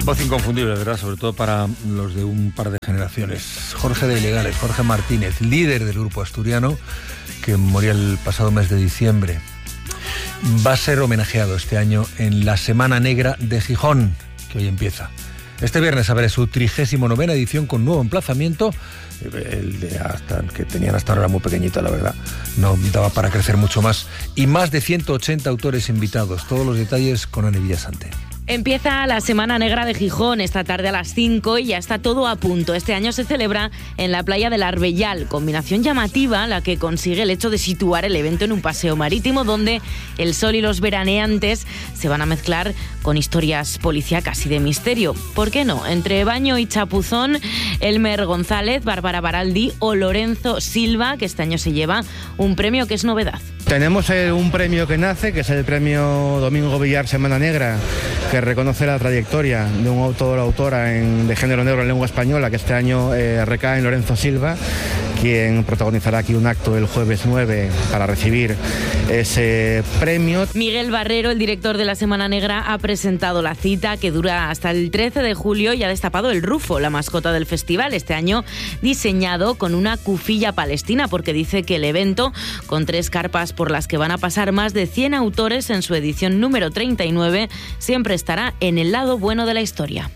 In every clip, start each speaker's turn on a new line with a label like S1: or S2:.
S1: Voz inconfundible, ¿verdad? Sobre todo para los de un par de generaciones. Jorge de Ilegales, Jorge Martínez, líder del grupo asturiano, que moría el pasado mes de diciembre. Va a ser homenajeado este año en la Semana Negra de Gijón, que hoy empieza. Este viernes habrá su 39ª edición con nuevo emplazamiento. El de que tenían hasta ahora era muy pequeñito, la verdad. No daba para crecer mucho más. Y más de 180 autores invitados. Todos los detalles con Ana Villasante.
S2: Empieza la Semana Negra de Gijón esta tarde a las 5 y ya está todo a punto. Este año se celebra en la playa del Arbellal, combinación llamativa la que consigue el hecho de situar el evento en un paseo marítimo donde el sol y los veraneantes se van a mezclar con historias policíacas y de misterio. ¿Por qué no? Entre baño y chapuzón, Elmer González, Bárbara Baraldi o Lorenzo Silva, que este año se lleva un premio que es novedad.
S3: Tenemos un premio que nace, que es el premio Domingo Villar Semana Negra, que reconoce la trayectoria de un autor o autora de género negro en lengua española, que este año recae en Lorenzo Silva, quien protagonizará aquí un acto el jueves 9 para recibir ese premio.
S2: Miguel Barrero, el director de la Semana Negra, ha presentado la cita que dura hasta el 13 de julio y ha destapado el Rufo, la mascota del festival, este año diseñado con una cufilla palestina, porque dice que el evento, con 3 carpas por las que van a pasar más de 100 autores en su edición número 39, siempre estará en el lado bueno de la historia.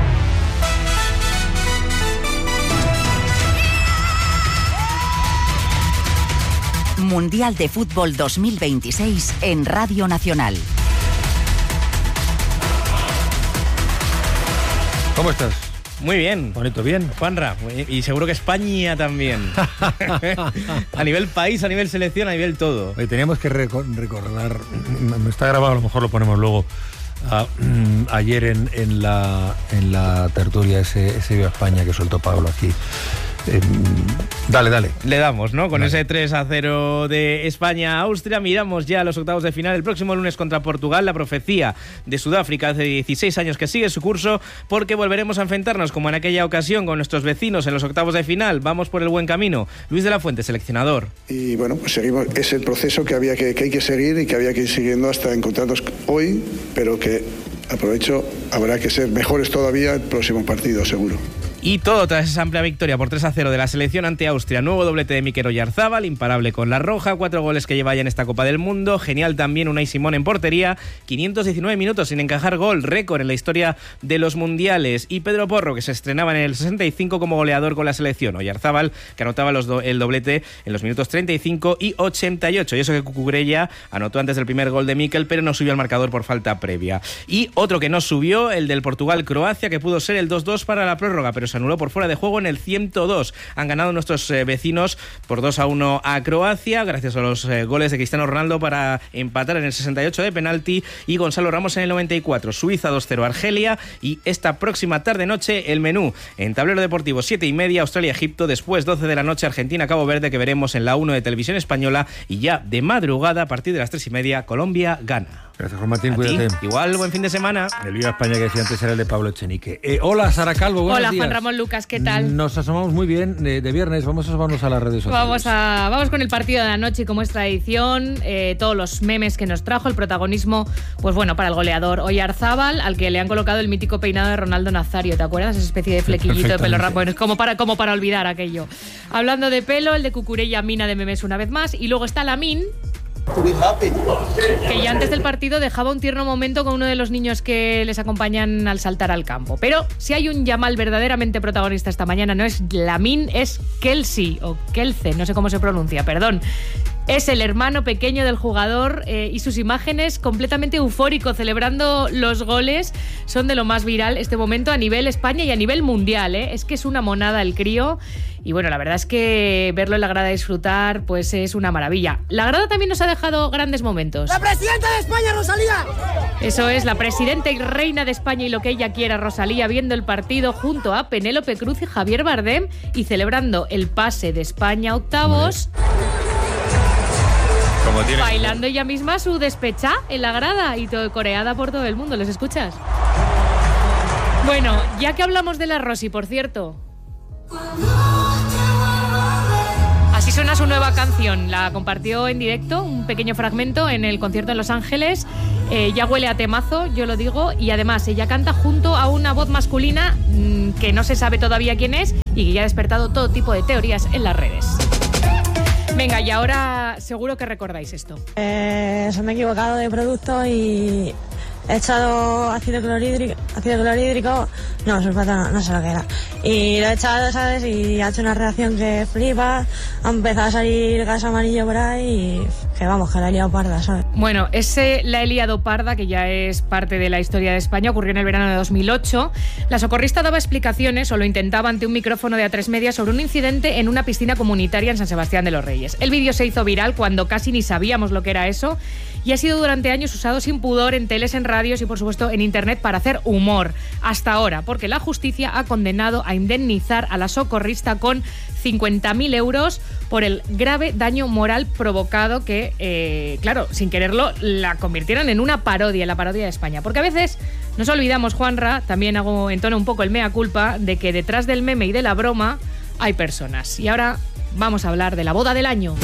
S4: Mundial de Fútbol 2026 en Radio Nacional.
S1: ¿Cómo estás?
S5: Muy bien.
S1: Bonito, bien.
S5: Juanra, y seguro que España también. A nivel país, a nivel selección, a nivel todo.
S1: Oye, teníamos que recordar, me está grabado, a lo mejor lo ponemos luego, ayer en la tertulia ese Viva España que soltó Pablo aquí. Dale.
S5: Le damos, ¿no? Con
S1: Dale.
S5: ese 3-0 de España a Austria, miramos ya a los octavos de final el próximo lunes contra Portugal. La profecía de Sudáfrica hace 16 años que sigue su curso, porque volveremos a enfrentarnos como en aquella ocasión con nuestros vecinos en los octavos de final. Vamos por el buen camino. Luis de la Fuente, seleccionador.
S6: Y bueno, pues seguimos. Es el proceso que hay que seguir y que había que ir siguiendo hasta encontrarnos hoy, pero que, aprovecho, habrá que ser mejores todavía el próximo partido, seguro.
S5: Y todo tras esa amplia victoria por 3-0 de la selección ante Austria. Nuevo doblete de Mikel Oyarzabal, imparable con la roja, 4 goles que lleva ya en esta Copa del Mundo. Genial también Unai Simón en portería, 519 minutos sin encajar gol, récord en la historia de los mundiales. Y Pedro Porro, que se estrenaba en el 65 como goleador con la selección. Oyarzabal, que anotaba el doblete en los minutos 35 y 88. Y eso que Cucurella anotó antes del primer gol de Mikel, pero no subió al marcador por falta previa. Y otro que no subió, el del Portugal-Croacia, que pudo ser el 2-2 para la prórroga, pero se anuló por fuera de juego en el 102. Han ganado nuestros vecinos por 2-1 a Croacia, gracias a los goles de Cristiano Ronaldo para empatar en el 68 de penalti y Gonzalo Ramos en el 94. Suiza 2-0 Argelia, y esta próxima tarde-noche el menú en Tablero Deportivo 7:30, Australia-Egipto, después 12 de la noche Argentina-Cabo Verde, que veremos en la 1 de Televisión Española, y ya de madrugada a partir de las 3:30 Colombia-Ghana.
S1: Gracias, Juan Martín, cuídate.
S5: Igual, buen fin de semana.
S1: El Viva España que decía antes era el de Pablo Echenique. Hola, Sara Calvo, buenos días.
S7: Hola, Juan Ramón Lucas, ¿qué tal?
S1: Nos asomamos muy bien de viernes, vamos a asomarnos a las redes sociales.
S7: Vamos con el partido de la noche, y como es tradición, todos los memes que nos trajo, el protagonismo, pues bueno, para el goleador Oyarzabal, al que le han colocado el mítico peinado de Ronaldo Nazario, ¿te acuerdas? Esa especie de flequillito de pelo ramo, bueno, es como para olvidar aquello. Hablando de pelo, el de Cucurella mina de memes una vez más, y luego está Lamine, que ya antes del partido dejaba un tierno momento con uno de los niños que les acompañan al saltar al campo. Pero si hay un Yamal verdaderamente protagonista esta mañana, no es Lamine, es Kelsey, o Kelce, no sé cómo se pronuncia, perdón. Es el hermano pequeño del jugador, y sus imágenes completamente eufórico celebrando los goles son de lo más viral este momento a nivel España y a nivel mundial, ¿eh? Es que es una monada el crío. Y bueno, la verdad es que verlo en la grada disfrutar, pues es una maravilla. La grada también nos ha dejado grandes momentos.
S8: ¡La presidenta de España, Rosalía!
S7: Eso es, la presidenta y reina de España y lo que ella quiera, Rosalía, viendo el partido junto a Penélope Cruz y Javier Bardem y celebrando el pase de España a octavos. Bailando ella misma su despechá en la grada y todo coreada por todo el mundo. ¿Les escuchas? Bueno, ya que hablamos de la Rosy, por cierto. Así suena su nueva canción. La compartió en directo, un pequeño fragmento en el concierto en Los Ángeles. Ya huele a temazo, yo lo digo, y además ella canta junto a una voz masculina que no se sabe todavía quién es y que ya ha despertado todo tipo de teorías en las redes. Venga, y ahora seguro que recordáis esto.
S9: Se me he equivocado de producto y he echado ácido clorhídrico, no, sulfato no sé lo que era. Y lo he echado, ¿sabes? Y ha hecho una reacción que flipa, ha empezado a salir gas amarillo por ahí y que vamos, que la he liado parda, ¿sabes?
S7: Bueno, la he liado parda, que ya es parte de la historia de España, ocurrió en el verano de 2008. La socorrista daba explicaciones, o lo intentaba ante un micrófono de A3 Media, sobre un incidente en una piscina comunitaria en San Sebastián de los Reyes. El vídeo se hizo viral cuando casi ni sabíamos lo que era eso y ha sido durante años usado sin pudor en teles, en radios y por supuesto en internet para hacer humor. Hasta ahora, porque la justicia ha condenado a indemnizar a la socorrista con 50.000 euros por el grave daño moral provocado que, claro, sin quererlo, la convirtieron en una parodia, la parodia de España. Porque a veces nos olvidamos, Juanra, también entono un poco el mea culpa, de que detrás del meme y de la broma hay personas. Y ahora vamos a hablar de la boda del año.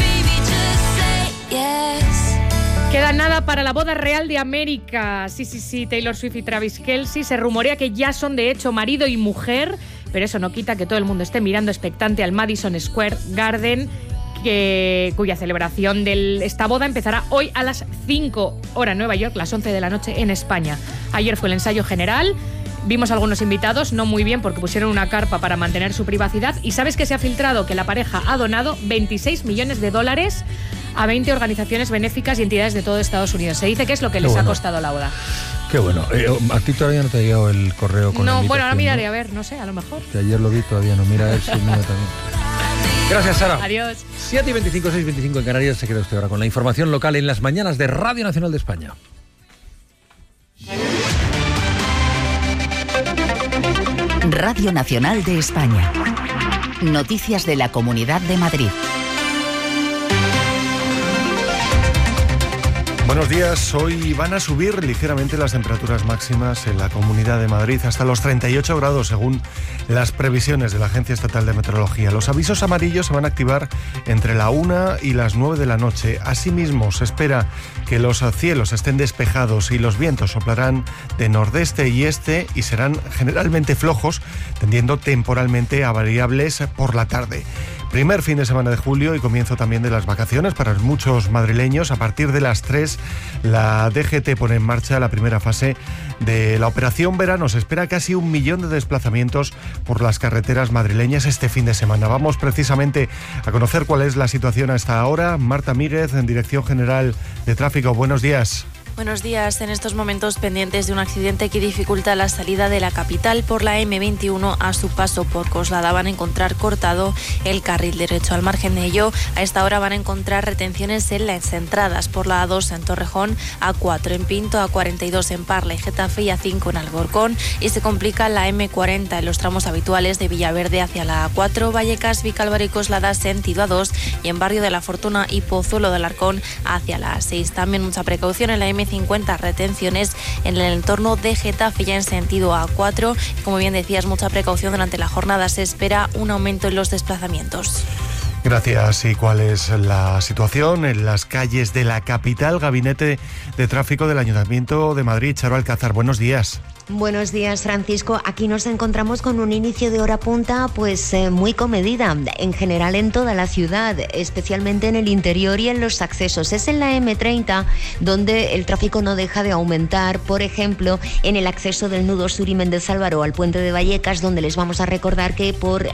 S7: Queda nada para la boda real de América. Sí, Taylor Swift y Travis Kelce. Se rumorea que ya son de hecho marido y mujer, pero eso no quita que todo el mundo esté mirando expectante al Madison Square Garden, cuya celebración de esta boda empezará hoy a las 5 hora Nueva York, las 11 de la noche en España. Ayer fue el ensayo general. Vimos algunos invitados, no muy bien porque pusieron una carpa para mantener su privacidad. Y ¿sabes que se ha filtrado? Que la pareja ha donado $26 millones a 20 organizaciones benéficas y entidades de todo Estados Unidos. Se dice que es lo que les ha costado la boda.
S1: Qué bueno. ¿A ti todavía no te ha llegado el correo con la invitación?
S7: Bueno, ahora miraré, a ver, no sé, a lo mejor.
S1: Que ayer lo vi, todavía no. Mira, es el mío también. Gracias, Sara.
S7: Adiós.
S1: 7:25, 6:25 en Canarias. Se queda usted ahora con la información local en las mañanas de Radio Nacional de España.
S4: Radio Nacional de España. Noticias de la Comunidad de Madrid.
S10: Buenos días. Hoy van a subir ligeramente las temperaturas máximas en la Comunidad de Madrid hasta los 38 grados según las previsiones de la Agencia Estatal de Meteorología. Los avisos amarillos se van a activar entre la 1 y las 9 de la noche. Asimismo, se espera que los cielos estén despejados y los vientos soplarán de nordeste y este y serán generalmente flojos, tendiendo temporalmente a variables por la tarde. Primer fin de semana de julio y comienzo también de las vacaciones para muchos madrileños. A partir de las 3, la DGT pone en marcha la primera fase de la Operación Verano. Se espera casi 1 millón de desplazamientos por las carreteras madrileñas este fin de semana. Vamos precisamente a conocer cuál es la situación hasta ahora. Marta Míguez, en Dirección General de Tráfico. Buenos días.
S11: Buenos días. En estos momentos pendientes de un accidente que dificulta la salida de la capital por la M21 a su paso por Coslada. Van a encontrar cortado el carril derecho. Al margen de ello, a esta hora van a encontrar retenciones en las entradas por la A2 en Torrejón, A4 en Pinto, A42 en Parla y Getafe y A5 en Alcorcón. Y se complica la M40 en los tramos habituales de Villaverde hacia la A4, Vallecas, Vicálvaro y Coslada sentido A2 y en Barrio de la Fortuna y Pozuelo de Alarcón hacia la A6. También mucha precaución en la M50, retenciones en el entorno de Getafe ya en sentido A4. Como bien decías, mucha precaución durante la jornada. Se espera un aumento en los desplazamientos.
S10: Gracias. ¿Y cuál es la situación en las calles de la capital? Gabinete de Tráfico del Ayuntamiento de Madrid. Charo Alcázar, buenos días.
S12: Buenos días, Francisco. Aquí nos encontramos con un inicio de hora punta muy comedida, en general en toda la ciudad, especialmente en el interior y en los accesos. Es en la M30 donde el tráfico no deja de aumentar, por ejemplo, en el acceso del nudo sur y Méndez Álvaro al puente de Vallecas, donde les vamos a recordar que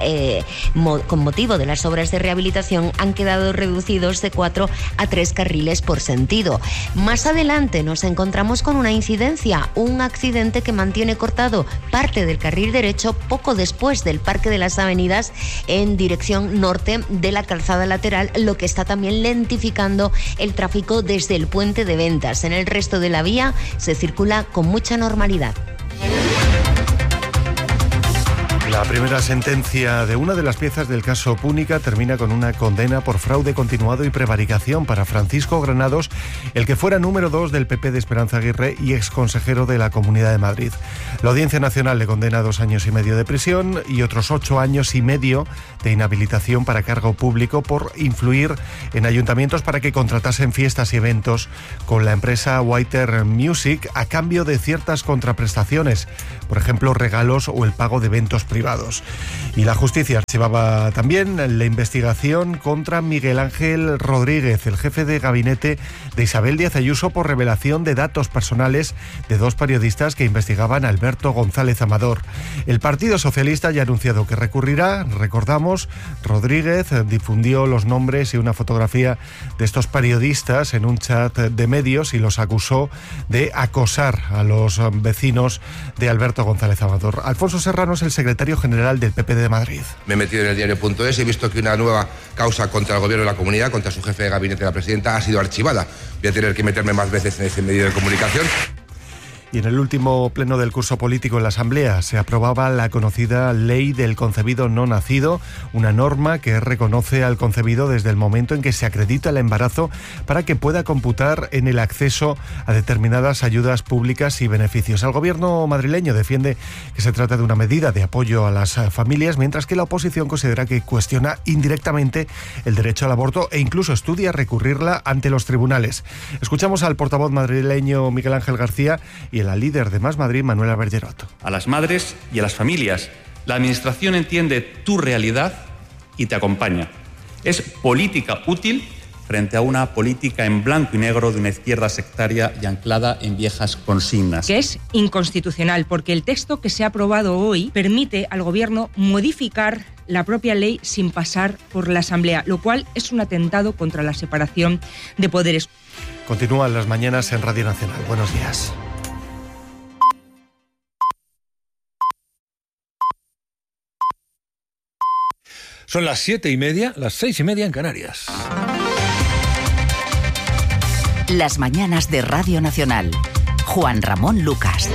S12: con motivo de las obras de rehabilitación han quedado reducidos de 4 a 3 carriles por sentido. Más adelante nos encontramos con una incidencia, un accidente que mantiene cortado parte del carril derecho poco después del Parque de las Avenidas en dirección norte de la calzada lateral, lo que está también lentificando el tráfico desde el puente de Ventas. En el resto de la vía se circula con mucha normalidad.
S10: La primera sentencia de una de las piezas del caso Púnica termina con una condena por fraude continuado y prevaricación para Francisco Granados, el que fuera número 2 del PP de Esperanza Aguirre y exconsejero de la Comunidad de Madrid. La Audiencia Nacional le condena a 2 años y medio de prisión y otros 8 años y medio de inhabilitación para cargo público por influir en ayuntamientos para que contratasen fiestas y eventos con la empresa Whiter Music a cambio de ciertas contraprestaciones, por ejemplo, regalos o el pago de eventos privados. Y la justicia archivaba también la investigación contra Miguel Ángel Rodríguez, el jefe de gabinete de Isabel Díaz Ayuso, por revelación de datos personales de 2 periodistas que investigaban a Alberto González Amador. El Partido Socialista ya ha anunciado que recurrirá. Recordamos, Rodríguez difundió los nombres y una fotografía de estos periodistas en un chat de medios y los acusó de acosar a los vecinos de Alberto González Amador. Alfonso Serrano es el secretario general del PP de Madrid.
S13: Me he metido en el diario.es y he visto que una nueva causa contra el gobierno de la comunidad, contra su jefe de gabinete de la presidenta, ha sido archivada. Voy a tener que meterme más veces en ese medio de comunicación.
S10: Y en el último pleno del curso político en la Asamblea se aprobaba la conocida Ley del Concebido No Nacido, una norma que reconoce al concebido desde el momento en que se acredita el embarazo para que pueda computar en el acceso a determinadas ayudas públicas y beneficios. El gobierno madrileño defiende que se trata de una medida de apoyo a las familias, mientras que la oposición considera que cuestiona indirectamente el derecho al aborto e incluso estudia recurrirla ante los tribunales. Escuchamos al portavoz madrileño Miguel Ángel García y la líder de Más Madrid, Manuela Bergerot.
S14: A las madres y a las familias, la Administración entiende tu realidad y te acompaña. Es política útil frente a una política en blanco y negro de una izquierda sectaria y anclada en viejas consignas.
S15: Que es inconstitucional, porque el texto que se ha aprobado hoy permite al Gobierno modificar la propia ley sin pasar por la Asamblea, lo cual es un atentado contra la separación de poderes.
S10: Continúan las mañanas en Radio Nacional. Buenos días.
S1: Son las 7:30, las 6:30 en Canarias.
S4: Las mañanas de Radio Nacional. Juan Ramón Lucas.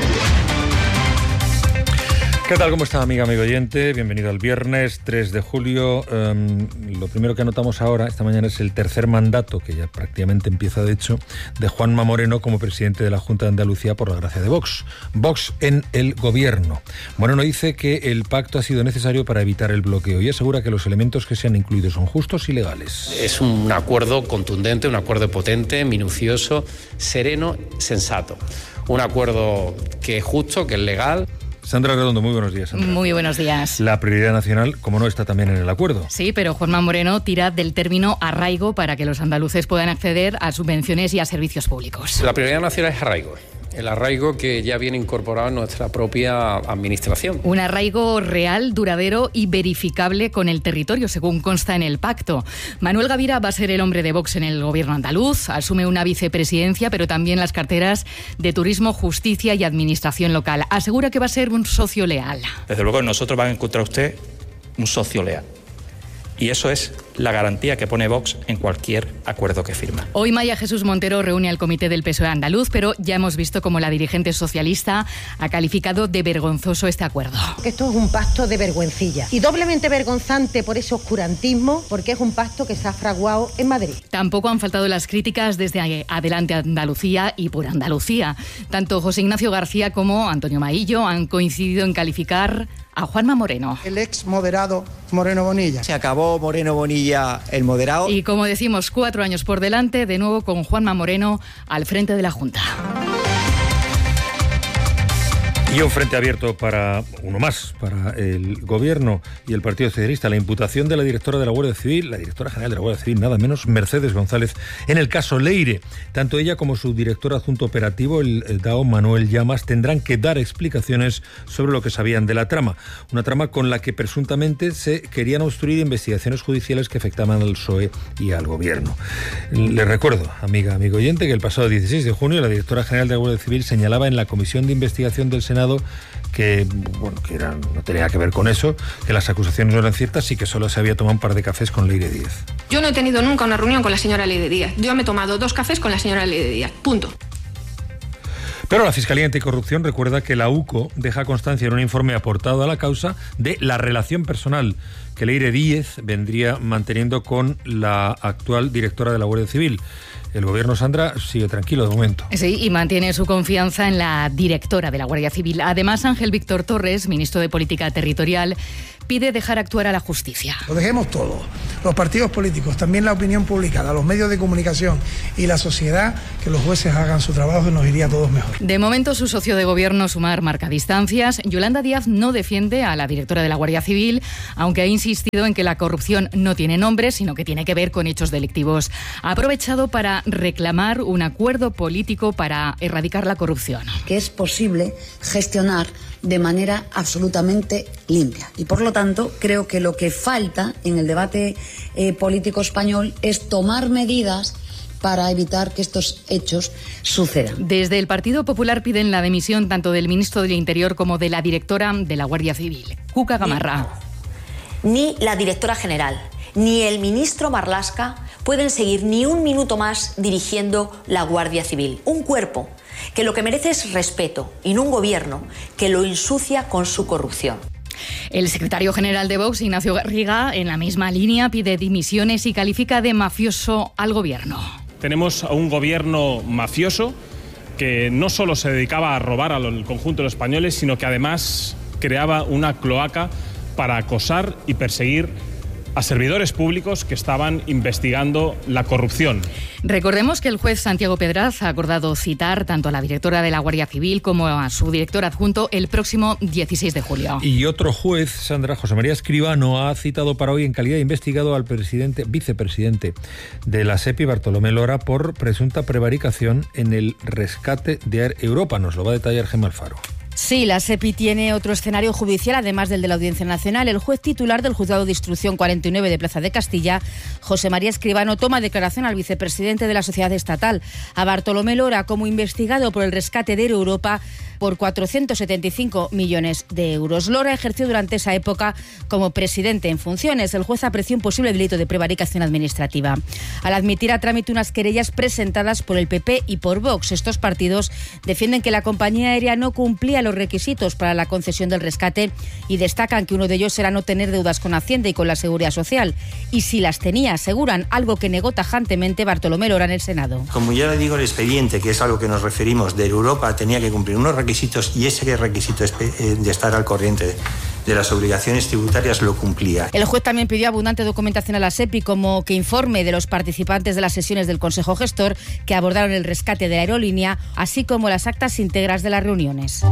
S1: ¿Qué tal? ¿Cómo está, amigo oyente? Bienvenido al viernes 3 de julio. Lo primero que anotamos ahora, esta mañana, es el tercer mandato, que ya prácticamente empieza de hecho, de Juanma Moreno como presidente de la Junta de Andalucía por la gracia de Vox. Vox en el gobierno. Moreno dice que el pacto ha sido necesario para evitar el bloqueo y asegura que los elementos que se han incluido son justos y legales.
S16: Es un acuerdo contundente, un acuerdo potente, minucioso, sereno, sensato. Un acuerdo que es justo, que es legal.
S1: Sandra Redondo, muy buenos días, Sandra.
S7: Muy buenos días.
S1: La prioridad nacional, como no, está también en el acuerdo.
S7: Sí, pero Juanma Moreno tira del término arraigo para que los andaluces puedan acceder a subvenciones y a servicios públicos.
S16: La prioridad nacional es arraigo. El arraigo que ya viene incorporado en nuestra propia administración.
S7: Un arraigo real, duradero y verificable con el territorio, según consta en el pacto. Manuel Gavira va a ser el hombre de Vox en el gobierno andaluz. Asume una vicepresidencia, pero también las carteras de Turismo, Justicia y Administración Local. Asegura que va a ser un socio leal.
S17: Desde luego, nosotros van a encontrar usted un socio leal. Y eso es la garantía que pone Vox en cualquier acuerdo que firma.
S7: Hoy María Jesús Montero reúne al comité del PSOE andaluz, pero ya hemos visto cómo la dirigente socialista ha calificado de vergonzoso este acuerdo.
S18: Esto es un pacto de vergüencilla y doblemente vergonzante por ese oscurantismo, porque es un pacto que se ha fraguado en Madrid.
S7: Tampoco han faltado las críticas desde Adelante Andalucía y por Andalucía. Tanto José Ignacio García como Antonio Maillo han coincidido en calificar a Juanma Moreno.
S19: El ex moderado Moreno Bonilla.
S20: Se acabó Moreno Bonilla, el moderado.
S7: Y como decimos, 4 años por delante, de nuevo con Juanma Moreno al frente de la Junta.
S1: Y un frente abierto para uno más, para el Gobierno y el Partido Socialista. La imputación de la directora de la Guardia Civil, la directora general de la Guardia Civil, nada menos, Mercedes González, en el caso Leire. Tanto ella como su director adjunto operativo, el DAO Manuel Llamas, tendrán que dar explicaciones sobre lo que sabían de la trama. Una trama con la que presuntamente se querían obstruir investigaciones judiciales que afectaban al PSOE y al Gobierno. Les recuerdo, amigo oyente, que el pasado 16 de junio la directora general de la Guardia Civil señalaba en la Comisión de Investigación del Senado que no tenía que ver con eso, que las acusaciones no eran ciertas y que solo se había tomado un par de cafés con Leire Díaz.
S21: Yo no he tenido nunca una reunión con la señora Leire Díaz. Yo me he tomado 2 cafés con la señora Leire Díaz. Punto.
S1: Pero la Fiscalía Anticorrupción recuerda que la UCO deja constancia en un informe aportado a la causa de la relación personal que Leire Díez vendría manteniendo con la actual directora de la Guardia Civil. El gobierno, Sandra, sigue tranquilo de momento.
S21: Sí, y mantiene su confianza en la directora de la Guardia Civil. Además, Ángel Víctor Torres, ministro de Política Territorial, pide dejar actuar a la justicia.
S8: Lo dejemos todo. Los partidos políticos, también la opinión pública, los medios de comunicación y la sociedad, que los jueces hagan su trabajo y nos iría a todos mejor.
S21: De momento, su socio de gobierno, Sumar, marca distancias. Yolanda Díaz no defiende a la directora de la Guardia Civil, aunque ha insistido en que la corrupción no tiene nombre, sino que tiene que ver con hechos delictivos. Ha aprovechado para reclamar un acuerdo político para erradicar la corrupción.
S22: Que es posible gestionar de manera absolutamente limpia. Y por lo tanto, creo que lo que falta en el debate político español es tomar medidas para evitar que estos hechos sucedan.
S21: Desde el Partido Popular piden la dimisión tanto del ministro del Interior como de la directora de la Guardia Civil, Cuca Gamarra.
S23: Ni la directora general, ni el ministro Marlaska pueden seguir ni un minuto más dirigiendo la Guardia Civil. Un cuerpo que lo que merece es respeto y no un gobierno que lo ensucia con su corrupción.
S21: El secretario general de Vox, Ignacio Garriga, en la misma línea pide dimisiones y califica de mafioso al gobierno.
S24: Tenemos a un gobierno mafioso que no solo se dedicaba a robar al conjunto de los españoles, sino que además creaba una cloaca para acosar y perseguir a servidores públicos que estaban investigando la corrupción.
S21: Recordemos que el juez Santiago Pedraz ha acordado citar tanto a la directora de la Guardia Civil como a su director adjunto el próximo 16 de julio.
S1: Y otro juez, Sandra, José María Escribano, ha citado para hoy en calidad de investigado al vicepresidente de la SEPI, Bartolomé Lora, por presunta prevaricación en el rescate de Air Europa. Nos lo va a detallar Gemma Alfaro.
S25: Sí, la SEPI tiene otro escenario judicial, además del de la Audiencia Nacional. El juez titular del Juzgado de Instrucción 49 de Plaza de Castilla, José María Escribano, toma declaración al vicepresidente de la sociedad estatal, a Bartolomé Lora, como investigado por el rescate de Air Europa por 475 millones de euros. Lora ejerció durante esa época como presidente en funciones. El juez apreció un posible delito de prevaricación administrativa al admitir a trámite unas querellas presentadas por el PP y por Vox. Estos partidos defienden que la compañía aérea no cumplía los requisitos para la concesión del rescate y destacan que uno de ellos era no tener deudas con Hacienda y con la Seguridad Social. Y si las tenía, aseguran, algo que negó tajantemente Bartolomé Lora en el Senado.
S26: Como ya le digo, el expediente, que es algo que nos referimos, de Europa, tenía que cumplir unos requisitos y ese requisito de estar al corriente de las obligaciones tributarias lo cumplía.
S25: El juez también pidió abundante documentación a la SEPI, como que informe de los participantes de las sesiones del Consejo Gestor que abordaron el rescate de la aerolínea, así como las actas íntegras de las reuniones.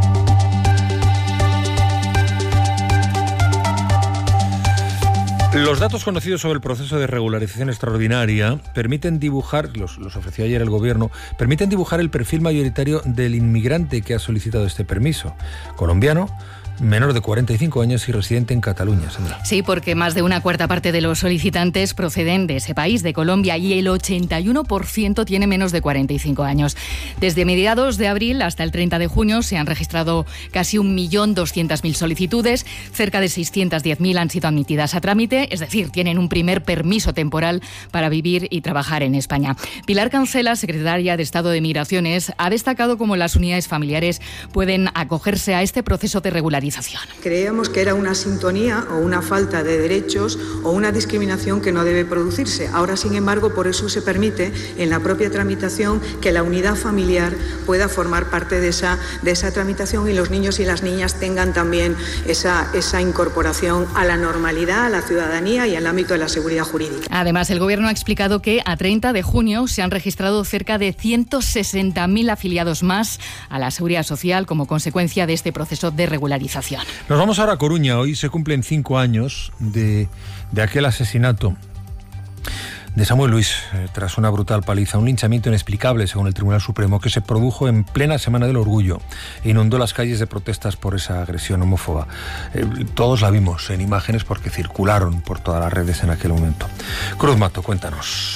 S1: Los datos conocidos sobre el proceso de regularización extraordinaria permiten dibujar, los ofreció ayer el Gobierno, permiten dibujar el perfil mayoritario del inmigrante que ha solicitado este permiso. Colombiano, menor de 45 años y residente en Cataluña, Sandra.
S21: Sí, porque más de una cuarta parte de los solicitantes proceden de ese país, de Colombia, y el 81% tiene menos de 45 años. Desde mediados de abril hasta el 30 de junio se han registrado casi 1.200.000 solicitudes, cerca de 610.000 han sido admitidas a trámite, es decir, tienen un primer permiso temporal para vivir y trabajar en España. Pilar Cancela, secretaria de Estado de Migraciones, ha destacado cómo las unidades familiares pueden acogerse a este proceso de regularización.
S27: Creíamos que era una sintonía o una falta de derechos o una discriminación que no debe producirse. Ahora, sin embargo, por eso se permite en la propia tramitación que la unidad familiar pueda formar parte de esa tramitación y los niños y las niñas tengan también esa incorporación a la normalidad, a la ciudadanía y al ámbito de la seguridad jurídica.
S21: Además, el Gobierno ha explicado que a 30 de junio se han registrado cerca de 160.000 afiliados más a la Seguridad Social como consecuencia de este proceso de regularización.
S1: Nos vamos ahora a Coruña. Hoy se cumplen 5 años de aquel asesinato de Samuel Luis, tras una brutal paliza, un linchamiento inexplicable, según el Tribunal Supremo, que se produjo en plena Semana del Orgullo e inundó las calles de protestas por esa agresión homófoba. Todos la vimos en imágenes porque circularon por todas las redes en aquel momento. Cruz Mato, cuéntanos.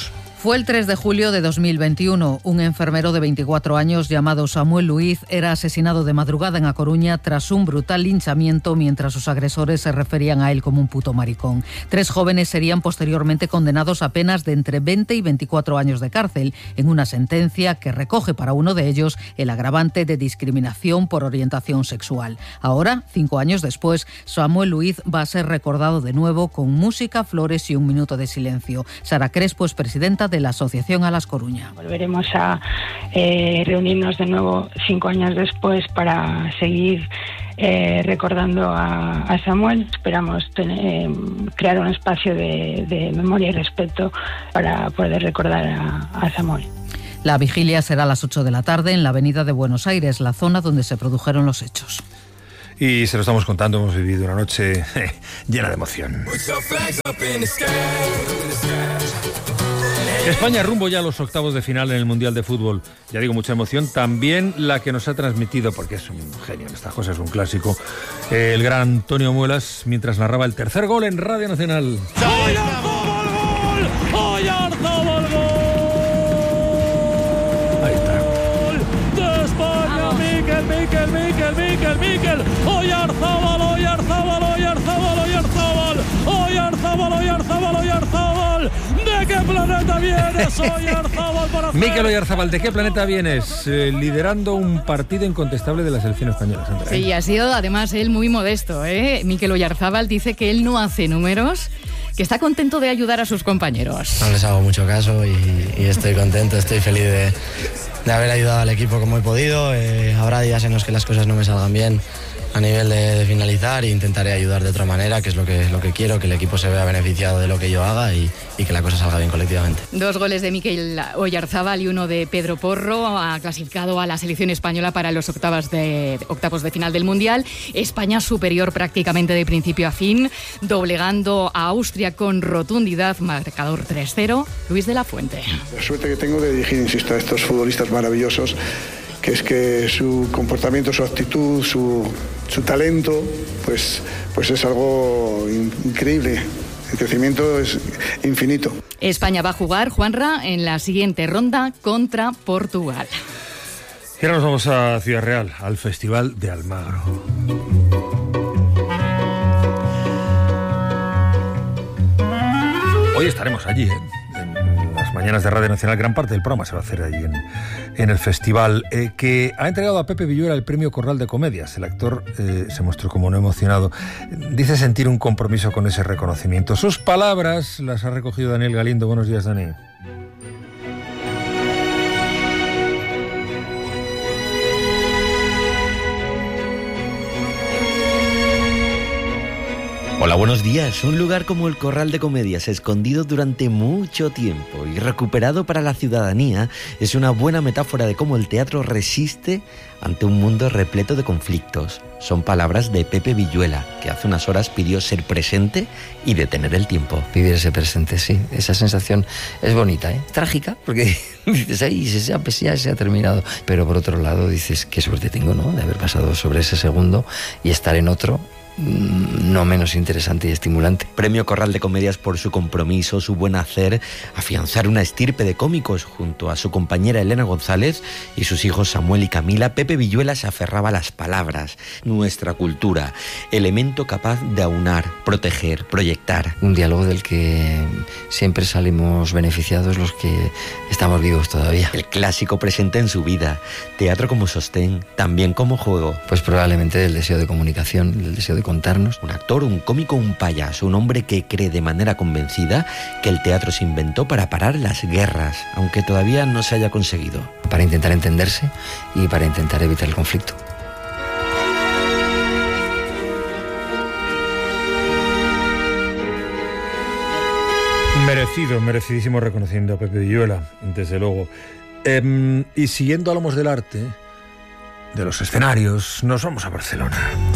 S2: Fue el 3 de julio de 2021. Un enfermero de 24 años llamado Samuel Luiz era asesinado de madrugada en A Coruña tras un brutal linchamiento mientras sus agresores se referían a él como un puto maricón. 3 jóvenes serían posteriormente condenados a penas de entre 20 y 24 años de cárcel, en una sentencia que recoge para uno de ellos el agravante de discriminación por orientación sexual. Ahora, 5 años después, Samuel Luiz va a ser recordado de nuevo con música, flores y un minuto de silencio. Sara Crespo es presidenta de la Asociación Alas Coruña.
S3: Volveremos a reunirnos de nuevo 5 años después para seguir recordando a Samuel. Esperamos crear un espacio de memoria y respeto para poder recordar a Samuel.
S2: La vigilia será a las 8 de la tarde en la avenida de Buenos Aires, la zona donde se produjeron los hechos.
S1: Y se lo estamos contando, hemos vivido una noche llena de emoción. España rumbo ya a los octavos de final en el Mundial de Fútbol. Ya digo, mucha emoción. También la que nos ha transmitido, porque es un genio en estas cosas, es un clásico, el gran Antonio Muelas, mientras narraba el tercer gol en Radio Nacional.
S5: ¡Oyarzabal, gol!
S1: Ahí está.
S5: ¡De España! Mikel! ¡Oyarzabal! ¿De qué planeta vienes, Oyarzabal?
S1: Mikel Oyarzabal, ¿de qué planeta vienes? Liderando un partido incontestable de la selección española, Sandra.
S21: Sí, ha sido además él muy modesto, Mikel Oyarzabal dice que él no hace números, que está contento de ayudar a sus compañeros.
S6: No les hago mucho caso y estoy contento, estoy feliz de haber ayudado al equipo como he podido. Habrá días en los que las cosas no me salgan bien a nivel de finalizar e intentaré ayudar de otra manera, que es lo que quiero, que el equipo se vea beneficiado de lo que yo haga y que la cosa salga bien colectivamente.
S21: 2 goles de Mikel Oyarzabal y 1 de Pedro Porro. Ha clasificado a la selección española para los octavos de final del Mundial. España superior prácticamente de principio a fin, doblegando a Austria con rotundidad, marcador 3-0. Luis de la Fuente.
S9: La suerte que tengo de dirigir, insisto, a estos futbolistas maravillosos, que es que su comportamiento, su actitud, su talento, pues es algo increíble. El crecimiento es infinito.
S21: España va a jugar, Juanra, en la siguiente ronda contra Portugal.
S1: Y ahora nos vamos a Ciudad Real, al Festival de Almagro. Hoy estaremos allí, en las mañanas de Radio Nacional. Gran parte del programa se va a hacer allí en el festival, que ha entregado a Pepe Villuela el premio Corral de Comedias. El actor se mostró como no emocionado. Dice sentir un compromiso con ese reconocimiento. Sus palabras las ha recogido Daniel Galindo. Buenos días, Dani.
S11: Hola, buenos días. Un lugar como el Corral de Comedias, escondido durante mucho tiempo y recuperado para la ciudadanía, es una buena metáfora de cómo el teatro resiste ante un mundo repleto de conflictos. Son palabras de Pepe Villuela, que hace unas horas pidió ser presente y detener el tiempo.
S12: Vivir ese presente, sí. Esa sensación es bonita, trágica, porque dices, ay, ya se ha terminado. Pero por otro lado dices, qué suerte tengo, ¿no?, de haber pasado sobre ese segundo y estar en otro, no menos interesante y estimulante.
S11: Premio Corral de Comedias por su compromiso, su buen hacer, afianzar una estirpe de cómicos. Junto a su compañera Elena González y sus hijos Samuel y Camila, Pepe Villuela se aferraba a las palabras, nuestra cultura, elemento capaz de aunar, proteger, proyectar.
S12: Un diálogo del que siempre salimos beneficiados los que estamos vivos todavía.
S11: El clásico presente en su vida, teatro como sostén, también como juego.
S12: Pues probablemente el deseo de comunicación, el deseo de contarnos.
S11: Un actor, un cómico, un payaso, un hombre que cree de manera convencida que el teatro se inventó para parar las guerras, aunque todavía no se haya conseguido.
S12: Para intentar entenderse y para intentar evitar el conflicto.
S1: Merecidísimo reconociendo a Pepe Villuela, desde luego. Y siguiendo hablamos del arte, de los escenarios, nos vamos a Barcelona.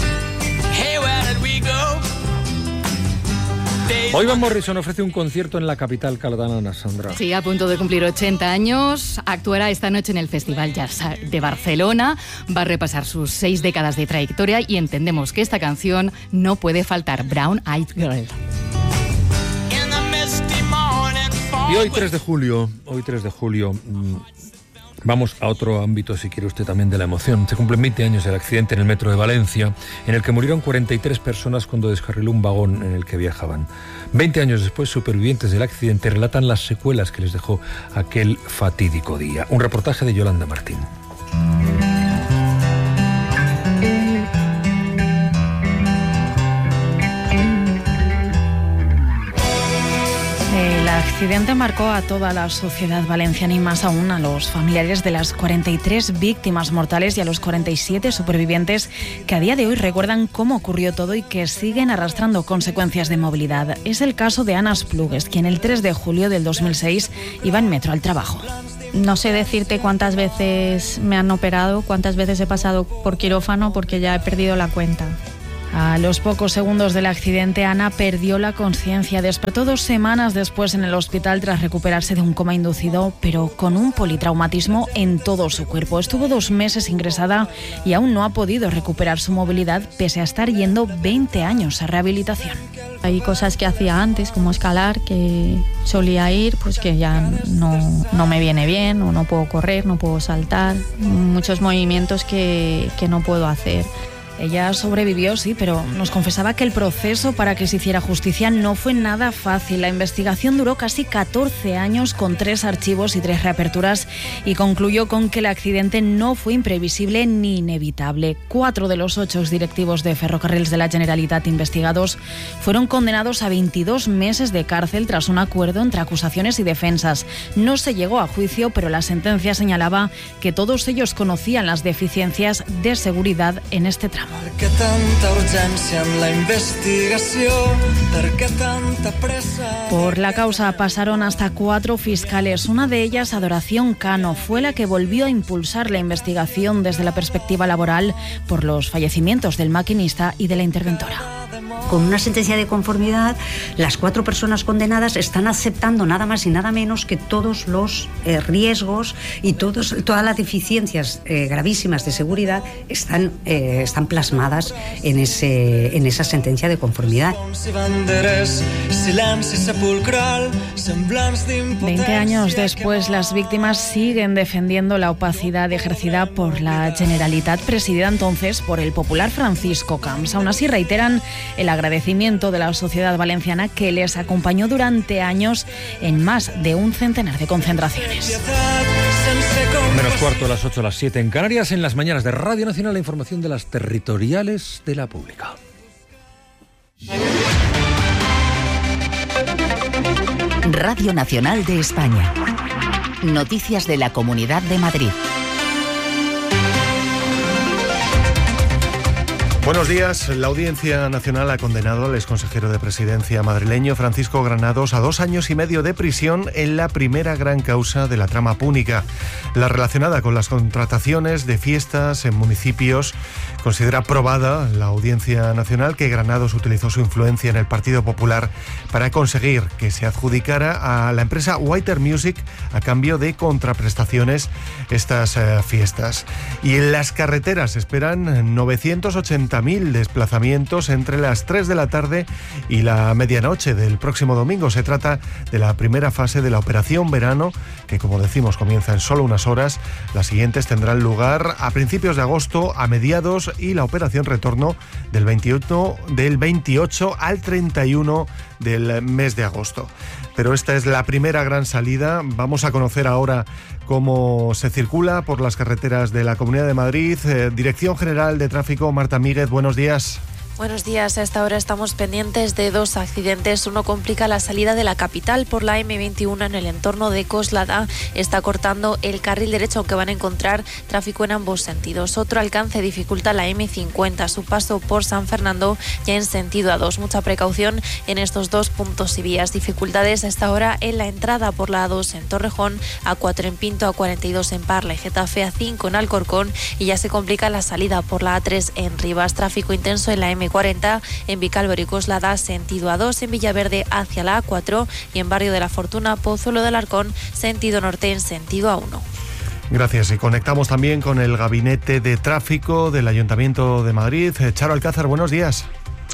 S1: Hoy Van Morrison ofrece un concierto en la capital catalana, Sandra.
S21: Sí, a punto de cumplir 80 años. Actuará esta noche en el Festival Jazz de Barcelona. Va a repasar sus 6 décadas de trayectoria y entendemos que esta canción no puede faltar. Brown Eyed Girl.
S1: Y hoy 3 de julio, vamos a otro ámbito, si quiere usted, también de la emoción. Se cumplen 20 años del accidente en el metro de Valencia, en el que murieron 43 personas cuando descarriló un vagón en el que viajaban. 20 años después, supervivientes del accidente relatan las secuelas que les dejó aquel fatídico día. Un reportaje de Yolanda Martín.
S4: El accidente marcó a toda la sociedad valenciana y más aún a los familiares de las 43 víctimas mortales y a los 47 supervivientes que a día de hoy recuerdan cómo ocurrió todo y que siguen arrastrando consecuencias de movilidad. Es el caso de Ana Esplugues, quien el 3 de julio del 2006 iba en metro al trabajo.
S10: No sé decirte cuántas veces me han operado, cuántas veces he pasado por quirófano porque ya he perdido la cuenta.
S4: A los pocos segundos del accidente, Ana perdió la conciencia. Despertó 2 semanas después en el hospital tras recuperarse de un coma inducido, pero con un politraumatismo en todo su cuerpo. Estuvo 2 meses ingresada y aún no ha podido recuperar su movilidad, pese a estar yendo 20 años a rehabilitación.
S10: Hay cosas que hacía antes, como escalar, que solía ir, pues que ya no me viene bien, o no puedo correr, no puedo saltar. Muchos movimientos que no puedo hacer.
S4: Ella sobrevivió, sí, pero nos confesaba que el proceso para que se hiciera justicia no fue nada fácil. La investigación duró casi 14 años con 3 archivos y 3 reaperturas y concluyó con que el accidente no fue imprevisible ni inevitable. 4 de los 8 directivos de Ferrocarrils de la Generalitat investigados fueron condenados a 22 meses de cárcel tras un acuerdo entre acusaciones y defensas. No se llegó a juicio, pero la sentencia señalaba que todos ellos conocían las deficiencias de seguridad en este tramo. Por la causa pasaron hasta 4 fiscales. Una de ellas, Adoración Cano, fue la que volvió a impulsar la investigación desde la perspectiva laboral por los fallecimientos del maquinista y de la interventora.
S13: Con una sentencia de conformidad, las 4 personas condenadas están aceptando nada más y nada menos que todos los riesgos y todas las deficiencias gravísimas de seguridad están plasmadas en esa sentencia de conformidad.
S4: 20 años después, las víctimas siguen defendiendo la opacidad ejercida por la Generalitat, presidida entonces por el popular Francisco Camps. Aún así, reiteran el agradecimiento de la sociedad valenciana que les acompañó durante años en más de un centenar de concentraciones.
S1: Menos cuarto, a las 8, a las 7 en Canarias. En las mañanas de Radio Nacional, la información de las territoriales de la pública.
S14: Radio Nacional de España. Noticias de la Comunidad de Madrid.
S15: Buenos días. La Audiencia Nacional ha condenado al exconsejero de Presidencia madrileño Francisco Granados a 2 años y medio de prisión en la primera gran causa de la trama púnica, la relacionada con las contrataciones de fiestas en municipios. Considera probada la Audiencia Nacional que Granados utilizó su influencia en el Partido Popular para conseguir que se adjudicara a la empresa Whiter Music a cambio de contraprestaciones estas fiestas. Y en las carreteras esperan 980.000 desplazamientos entre las 3 de la tarde y la medianoche del próximo domingo. Se trata de la primera fase de la Operación Verano, que, como decimos, comienza en solo unas horas. Las siguientes tendrán lugar a principios de agosto, a mediados, y la Operación Retorno del 28 al 31 del mes de agosto. Pero esta es la primera gran salida. Vamos a conocer ahora cómo se circula por las carreteras de la Comunidad de Madrid. Dirección General de Tráfico, Marta Míguez, buenos días.
S16: Buenos días. A esta hora estamos pendientes de 2 accidentes. Uno complica la salida de la capital por la M21 en el entorno de Coslada. Está cortando el carril derecho, aunque van a encontrar tráfico en ambos sentidos. Otro alcance dificulta la M50, su paso por San Fernando ya en sentido A2. Mucha precaución en estos 2 puntos y vías. Dificultades a esta hora en la entrada por la A2 en Torrejón, A4 en Pinto, A42 en Parla y Getafe, A5 en Alcorcón, y ya se complica la salida por la A3 en Rivas. Tráfico intenso en la M40 en Vicálvaro y Coslada, sentido A2, en Villaverde hacia la A4 y en Barrio de la Fortuna, Pozuelo del Arcón, sentido norte en sentido A1.
S15: Gracias. Y conectamos también con el Gabinete de Tráfico del Ayuntamiento de Madrid. Charo Alcázar, buenos días.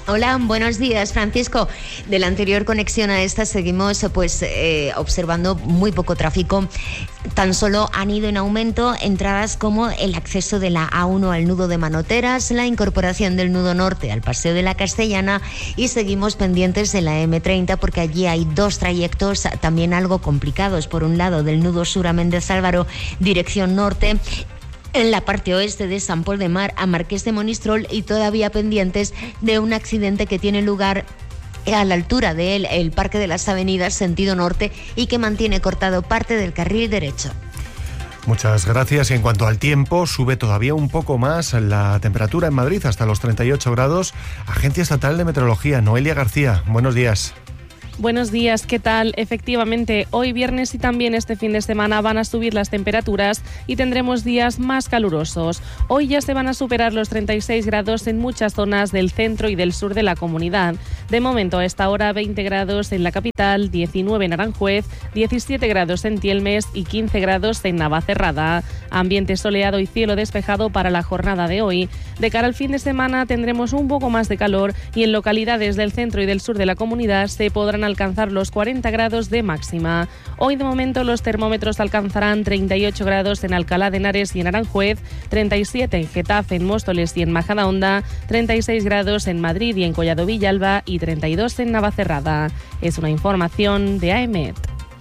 S7: Hola, buenos días, Francisco. De la anterior conexión a esta seguimos observando muy poco tráfico. Tan solo han ido en aumento entradas como el acceso de la A1 al nudo de Manoteras, la incorporación del nudo norte al Paseo de la Castellana, y seguimos pendientes de la M30 porque allí hay dos trayectos también algo complicados. Por un lado, del nudo sur a Méndez Álvaro, dirección norte, en la parte oeste de San Pol de Mar a Marqués de Monistrol, y todavía pendientes de un accidente que tiene lugar a la altura del Parque de las Avenidas, sentido norte, y que mantiene cortado parte del carril derecho.
S15: Muchas gracias. Y en cuanto al tiempo, sube todavía un poco más la temperatura en Madrid hasta los 38 grados. Agencia Estatal de Meteorología, Noelia García, buenos días.
S8: Buenos días, ¿qué tal? Efectivamente, hoy viernes y también este fin de semana van a subir las temperaturas y tendremos días más calurosos. Hoy ya se van a superar los 36 grados en muchas zonas del centro y del sur de la comunidad. De momento, a esta hora, 20 grados en la capital, 19 en Aranjuez, 17 grados en Tielmes y 15 grados en Navacerrada. Ambiente soleado y cielo despejado para la jornada de hoy. De cara al fin de semana tendremos un poco más de calor y en localidades del centro y del sur de la comunidad se podrán alcanzar los 40 grados de máxima. Hoy de momento los termómetros alcanzarán 38 grados en Alcalá de Henares y en Aranjuez, 37 en Getafe, en Móstoles y en Majadahonda, 36 grados en Madrid y en Collado Villalba y 32 en Navacerrada. Es una información de AEMET.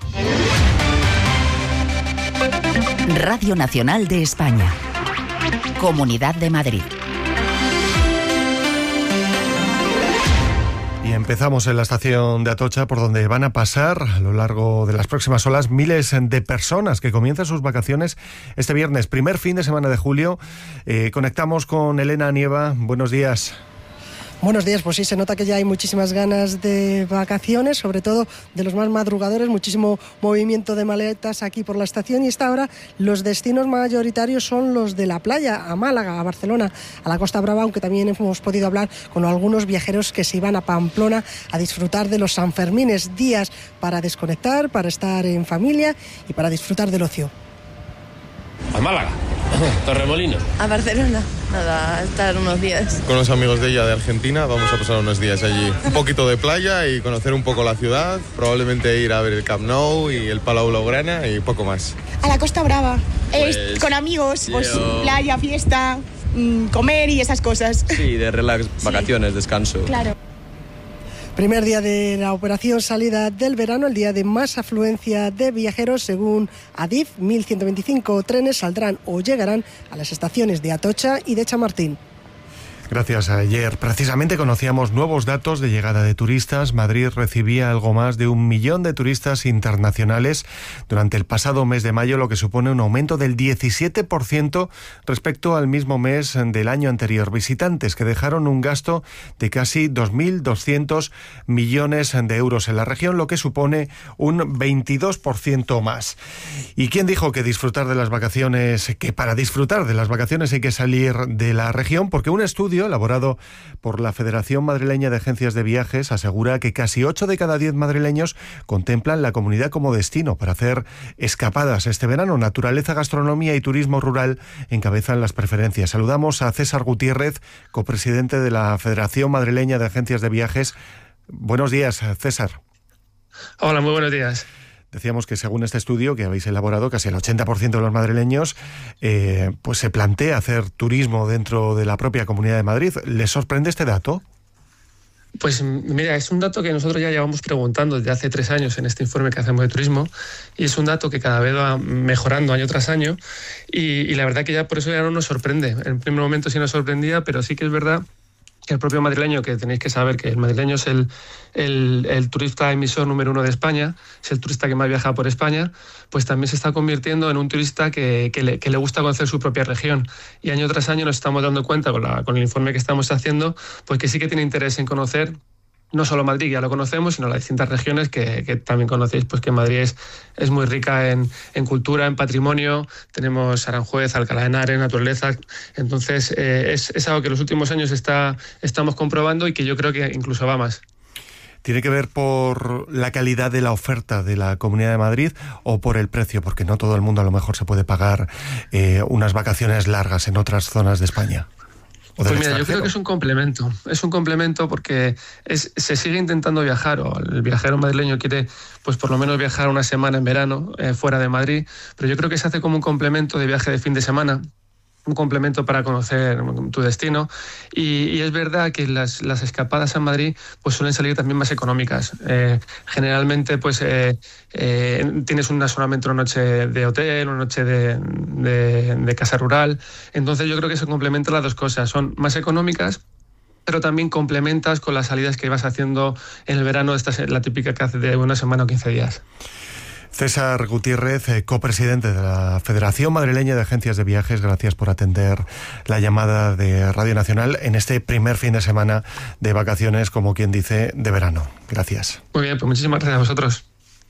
S14: Radio Nacional de España. Comunidad de Madrid.
S15: Y empezamos en la estación de Atocha, por donde van a pasar a lo largo de las próximas horas miles de personas que comienzan sus vacaciones este viernes, primer fin de semana de julio. Conectamos con Elena Nieva. Buenos días.
S17: Buenos días, pues sí, se nota que ya hay muchísimas ganas de vacaciones, sobre todo de los más madrugadores, muchísimo movimiento de maletas aquí por la estación, y esta hora los destinos mayoritarios son los de la playa, a Málaga, a Barcelona, a la Costa Brava, aunque también hemos podido hablar con algunos viajeros que se iban a Pamplona a disfrutar de los Sanfermines, días para desconectar, para estar en familia y para disfrutar del ocio.
S18: A Málaga, Torremolinos.
S19: A Barcelona, nada, a estar unos días.
S20: Con los amigos de ella de Argentina vamos a pasar unos días allí. Un poquito de playa y conocer un poco la ciudad, probablemente ir a ver el Camp Nou y el Palau Blaugrana y poco más.
S22: A la Costa Brava, con amigos, pues playa, fiesta, comer y esas cosas.
S20: Sí, de relax, vacaciones, descanso.
S22: Claro.
S17: Primer día de la operación salida del verano, el día de más afluencia de viajeros. Según Adif, 1.125 trenes saldrán o llegarán a las estaciones de Atocha y de Chamartín.
S15: Gracias. Ayer precisamente conocíamos nuevos datos de llegada de turistas. Madrid recibía algo más de 1 millón de turistas internacionales durante el pasado mes de mayo, lo que supone un aumento del 17% respecto al mismo mes del año anterior. Visitantes que dejaron un gasto de casi 2.200 millones de euros en la región, lo que supone un 22% más. ¿Y quién dijo que para disfrutar de las vacaciones hay que salir de la región? Porque un estudio elaborado por la Federación Madrileña de Agencias de Viajes asegura que casi 8 de cada 10 madrileños contemplan la comunidad como destino para hacer escapadas este verano. Naturaleza, gastronomía y turismo rural encabezan las preferencias. Saludamos a César Gutiérrez, copresidente de la Federación Madrileña de Agencias de Viajes. Buenos días, César.
S28: Hola, muy buenos días.
S15: Decíamos que según este estudio que habéis elaborado, casi el 80% de los madrileños pues se plantea hacer turismo dentro de la propia Comunidad de Madrid. ¿Les sorprende este dato?
S28: Pues mira, es un dato que nosotros ya llevamos preguntando desde hace 3 años en este informe que hacemos de turismo, y es un dato que cada vez va mejorando año tras año, y la verdad que ya por eso ya no nos sorprende. En primer momento sí nos sorprendía, pero sí que es verdad que el propio madrileño, que tenéis que saber que el madrileño es el turista emisor número 1 de España, es el turista que más viaja por España, pues también se está convirtiendo en un turista que le gusta conocer su propia región. Y año tras año nos estamos dando cuenta con el informe que estamos haciendo, pues que sí que tiene interés en conocer no solo Madrid, ya lo conocemos, sino las distintas regiones que también conocéis, pues que Madrid es muy rica en cultura, en patrimonio. Tenemos Aranjuez, Alcalá de Henares, naturaleza. Entonces es algo que en los últimos años estamos comprobando y que yo creo que incluso va más.
S15: ¿Tiene que ver por la calidad de la oferta de la Comunidad de Madrid o por el precio? Porque no todo el mundo a lo mejor se puede pagar unas vacaciones largas en otras zonas de España.
S28: Pues mira, yo creo que es un complemento. Es un complemento porque se sigue intentando viajar, o el viajero madrileño quiere, pues por lo menos viajar una semana en verano fuera de Madrid, pero yo creo que se hace como un complemento de viaje de fin de semana, un complemento para conocer tu destino, y es verdad que las escapadas a Madrid pues suelen salir también más económicas. Generalmente pues tienes solamente una noche de hotel, una noche de casa rural, entonces yo creo que se complementan las dos cosas, son más económicas, pero también complementas con las salidas que vas haciendo en el verano, esta es la típica que hace de una semana o 15 días.
S15: César Gutiérrez, copresidente de la Federación Madrileña de Agencias de Viajes, gracias por atender la llamada de Radio Nacional en este primer fin de semana de vacaciones, como quien dice, de verano. Gracias.
S28: Muy bien, pues muchísimas gracias a vosotros.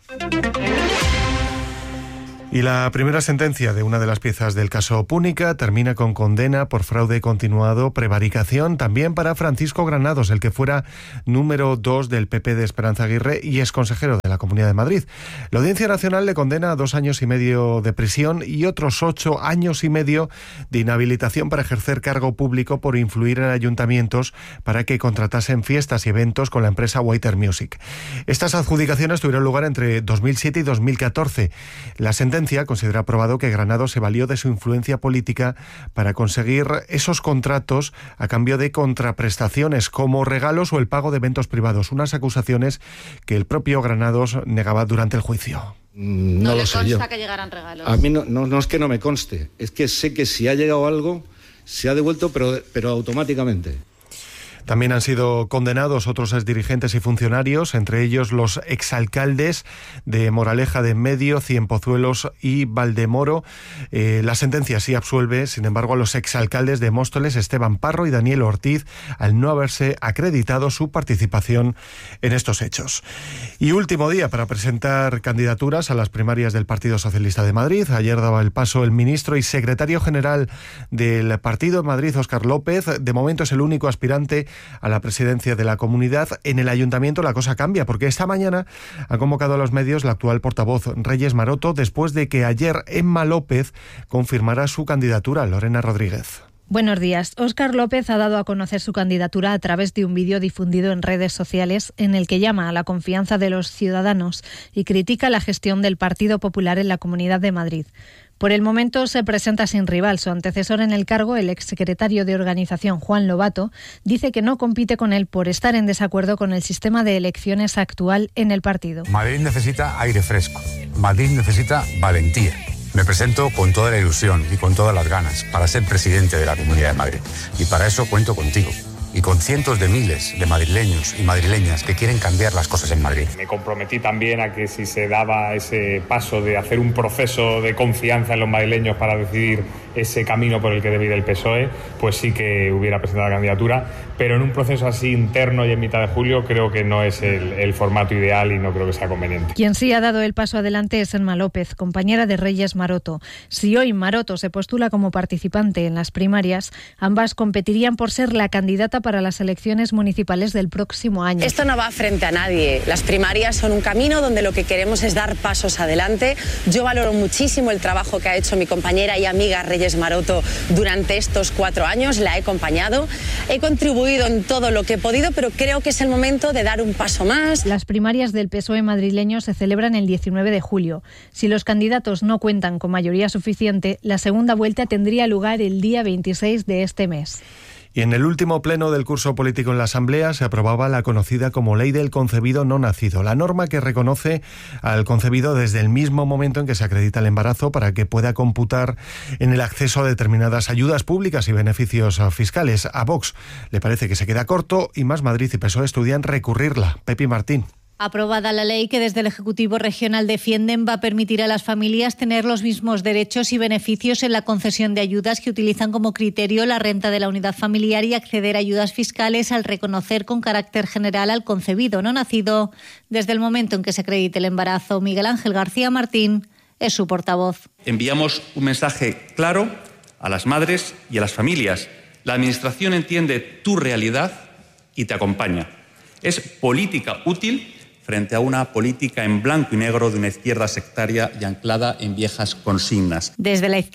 S15: Y la primera sentencia de una de las piezas del caso Púnica termina con condena por fraude continuado, prevaricación, también para Francisco Granados, el que fuera número 2 del PP de Esperanza Aguirre y ex consejero de la Comunidad de Madrid. La Audiencia Nacional le condena a 2 años y medio de prisión y otros 8 años y medio de inhabilitación para ejercer cargo público por influir en ayuntamientos para que contratasen fiestas y eventos con la empresa Whiter Music. Estas adjudicaciones tuvieron lugar entre 2007 y 2014. La sentencia considera probado que Granados se valió de su influencia política para conseguir esos contratos a cambio de contraprestaciones como regalos o el pago de eventos privados, unas acusaciones que el propio Granados negaba durante el juicio.
S2: No lo sé yo.
S10: ¿No le consta que llegaran regalos?
S2: A mí no es que no me conste, es que sé que si ha llegado algo, se ha devuelto, pero automáticamente.
S15: También han sido condenados otros exdirigentes y funcionarios, entre ellos los exalcaldes de Moraleja de Enmedio, Cienpozuelos y Valdemoro. La sentencia sí absuelve, sin embargo, a los exalcaldes de Móstoles, Esteban Parro y Daniel Ortiz, al no haberse acreditado su participación en estos hechos. Y último día para presentar candidaturas a las primarias del Partido Socialista de Madrid. Ayer daba el paso el ministro y secretario general del partido en Madrid, Óscar López. De momento es el único aspirante a la presidencia de la comunidad. En el ayuntamiento la cosa cambia, porque esta mañana ha convocado a los medios la actual portavoz Reyes Maroto, después de que ayer Emma López confirmara su candidatura. Lorena Rodríguez.
S3: Buenos días. Óscar López ha dado a conocer su candidatura a través de un vídeo difundido en redes sociales en el que llama a la confianza de los ciudadanos y critica la gestión del Partido Popular en la Comunidad de Madrid. Por el momento se presenta sin rival. Su antecesor en el cargo, el exsecretario de Organización Juan Lobato, dice que no compite con él por estar en desacuerdo con el sistema de elecciones actual en el partido.
S5: Madrid necesita aire fresco. Madrid necesita valentía. Me presento con toda la ilusión y con todas las ganas para ser presidente de la Comunidad de Madrid. Y para eso cuento contigo y con cientos de miles de madrileños y madrileñas que quieren cambiar las cosas en Madrid.
S23: Me comprometí también a que si se daba ese paso de hacer un proceso de confianza en los madrileños para decidir ese camino por el que debe ir el PSOE, pues sí que hubiera presentado la candidatura, pero en un proceso así interno y en mitad de julio creo que no es el formato ideal y no creo que sea conveniente.
S3: Quien sí ha dado el paso adelante es Emma López, compañera de Reyes Maroto. Si hoy Maroto se postula como participante en las primarias, ambas competirían por ser la candidata para las elecciones municipales del próximo año.
S24: Esto no va frente a nadie. Las primarias son un camino donde lo que queremos es dar pasos adelante. Yo valoro muchísimo el trabajo que ha hecho mi compañera y amiga Reyes Maroto durante estos 4 años. La he acompañado, he contribuido en todo lo que he podido, pero creo que es el momento de dar un paso más.
S3: Las primarias del PSOE madrileño se celebran el 19 de julio. Si los candidatos no cuentan con mayoría suficiente, la segunda vuelta tendría lugar el día 26 de este mes.
S15: Y en el último pleno del curso político en la Asamblea se aprobaba la conocida como Ley del Concebido No Nacido, la norma que reconoce al concebido desde el mismo momento en que se acredita el embarazo para que pueda computar en el acceso a determinadas ayudas públicas y beneficios fiscales. A Vox le parece que se queda corto y Más Madrid y PSOE estudian recurrirla. Pepi Martín.
S25: Aprobada la ley que desde el Ejecutivo Regional defienden va a permitir a las familias tener los mismos derechos y beneficios en la concesión de ayudas que utilizan como criterio la renta de la unidad familiar y acceder a ayudas fiscales al reconocer con carácter general al concebido no nacido desde el momento en que se acredite el embarazo. Miguel Ángel García Martín es su portavoz.
S26: Enviamos un mensaje claro a las madres y a las familias. La Administración entiende tu realidad y te acompaña. Es política útil frente a una política en blanco y negro de una izquierda sectaria y anclada en viejas consignas.
S25: Desde la